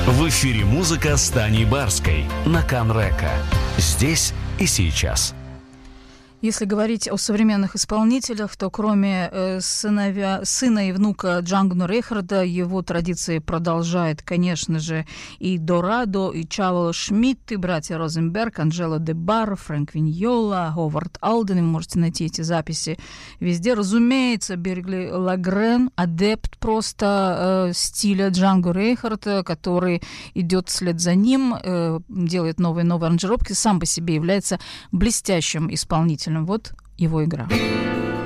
В эфире музыка с Таней Барской на Канрека. Здесь и сейчас. Если говорить о современных исполнителях, то кроме сына и внука Джанго Рейхарда, его традиции продолжает, конечно же, и Дорадо, и Чавело Шмидт, и братья Розенберг, Анджело де Барро, Фрэнк Виньола, Говард Алден. Вы можете найти эти записи везде. Разумеется, Бергли Лагрен, адепт просто стиля Джанго Рейхарда, который идет вслед за ним, делает новые аранжировки, сам по себе является блестящим исполнителем. Вот его игра.